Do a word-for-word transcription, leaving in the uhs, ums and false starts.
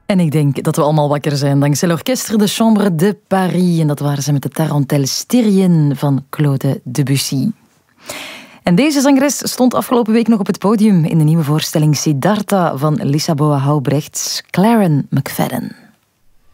En ik denk dat we allemaal wakker zijn dankzij l'Orchestre de Chambre de Paris. En dat waren ze met de Tarentelle Styrien van Claude Debussy. En deze zangeres stond afgelopen week nog op het podium in de nieuwe voorstelling Siddhartha van Lisa Boa Haubrechts, Claren McFadden.